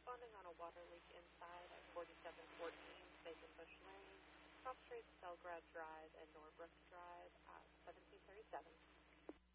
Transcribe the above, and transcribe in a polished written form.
responding on a water leak inside at 4714 Bacon Bush Lane, Cross Street, Selgrad Drive, and Norbrook Drive at 1737.